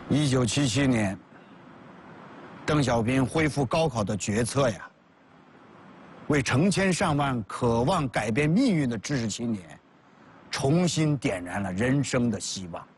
1977年，邓小平恢复高考的决策呀，为成千上万渴望改变命运的知识青年，重新点燃了人生的希望。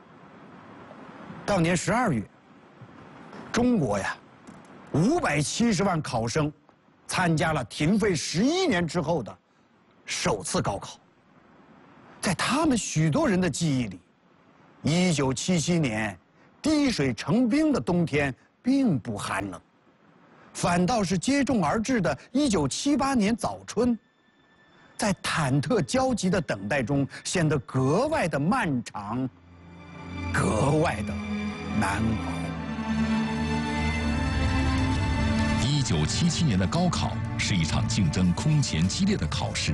当年12月，中国呀，570万考生参加了停废11年之后的首次高考。在他们许多人的记忆里，1977年滴水成冰的冬天并不寒冷，反倒是接踵而至的1978年早春，在忐忑焦急的等待中显得格外的漫长，格外的难熬。 1977年的高考是一场竞争空前激烈的考试。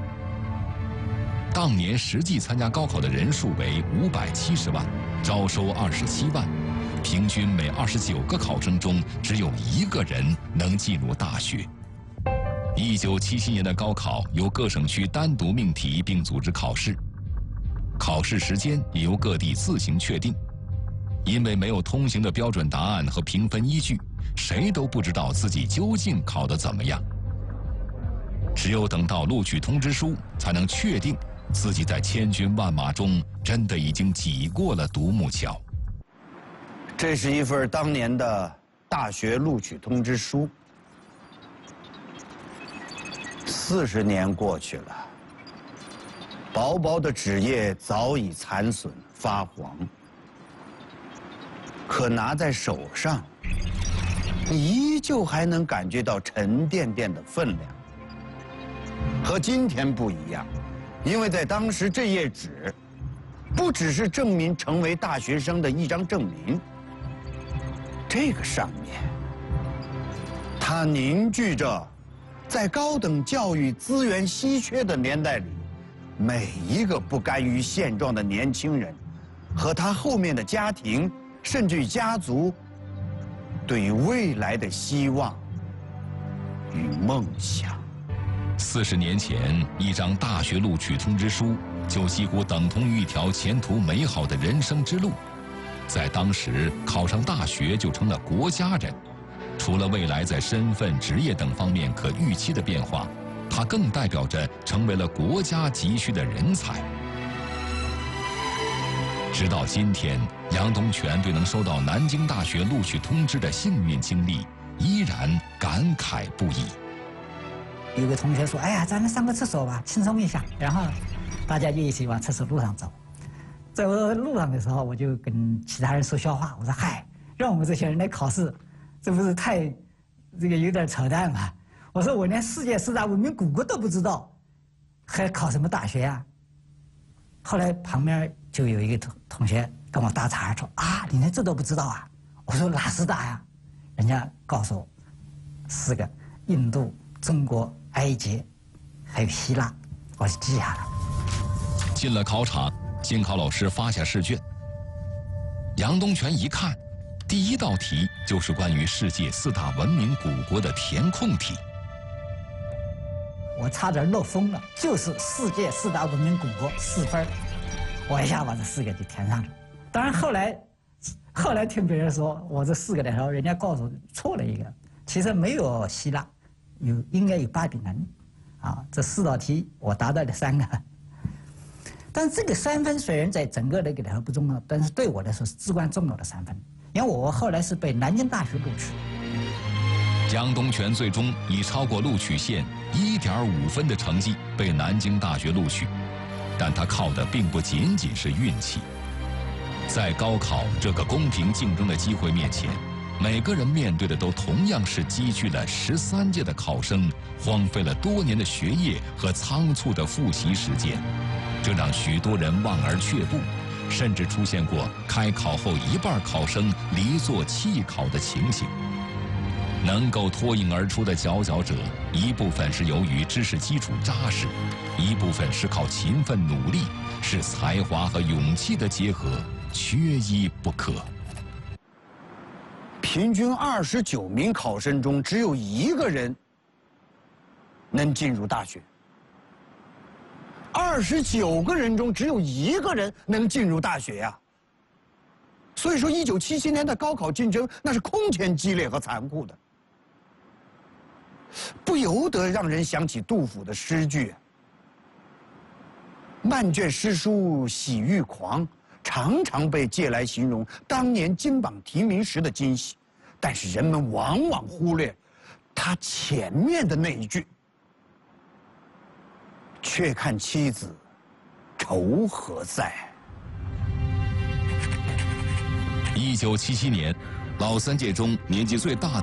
当年实际参加高考的人数为570万，招收27万，平均每29个考生中只有1个人能进入大学。1977年的高考由各省区单独命题并组织考试，考试时间也由各地自行确定。因为没有通行的标准答案和评分依据，谁都不知道自己究竟考得怎么样。只有等到录取通知书，才能确定自己在千军万马中真的已经挤过了独木桥。 这是一份当年的大学录取通知书。40年过去了，薄薄的纸页早已残损发黄，可拿在手上，你依旧还能感觉到沉甸甸的分量。和今天不一样，因为在当时这页纸不只是证明成为大学生的一张证明，这个上面它凝聚着在高等教育资源稀缺的年代里，每一个不甘于现状的年轻人和他后面的家庭甚至于家族对于未来的希望与梦想。 40年前，一张大学录取通知书就几乎等同于一条前途美好的人生之路。在当时，考上大学就成了国家人。除了未来在身份、职业等方面可预期的变化，它更代表着成为了国家急需的人才。直到今天，杨东全对能收到南京大学录取通知的幸运经历依然感慨不已。 有个同学说：“哎呀，咱们上个厕所吧，轻松一下。”然后大家就一起往厕所路上走。在路上的时候，我就跟其他人说笑话，我说：“嗨，让我们这些人来考试，这不是太有点扯淡吗？”我说：“我连世界4大文明古国都不知道，还考什么大学呀？”后来旁边就有一个同学跟我打岔说：“啊，你连这都不知道啊？”我说：“哪4大呀？”人家告诉我4个：印度、中国、埃及，还有希腊。我就记下了。 进了考场，监考老师发下试卷。杨东全一看，第一道题就是关于世界4大文明古国的填空题。 我差点漏风了，就是世界4大文明古国4分，我一下把这4个就填上了。当然后来听别人说我这4个的时候，人家告诉我错了一个，其实没有希腊，应该有巴比伦，啊，这4道题我答对了3个。但这个3分虽然在整个那个里头不重要，但是对我来说是至关重要的3分，因为我后来是被南京大学录取。 杨东全最终以超过录取线1.5分的成绩被南京大学录取，但他靠的并不仅仅是运气。在高考这个公平竞争的机会面前，每个人面对的都同样是积聚了13届的考生荒废了多年的学业和仓促的复习时间，这让许多人望而却步，甚至出现过开考后一半考生离座弃考的情形。能够脱颖而出的佼佼者，一部分是由于知识基础扎实，一部分是靠勤奋努力，是才华和勇气的结合，缺一不可。 平均29名考生中，只有1个人能进入大学。29个人中，只有1个人能进入大学呀。 所以说，1977年的高考竞争那是空前激烈和残酷的，不由得让人想起杜甫的诗句：“漫卷诗书喜欲狂”，常常被借来形容当年金榜题名时的惊喜，但是人们往往忽略他前面的那一句：“却看妻子愁何在。” 1977年，老三届中年纪最大的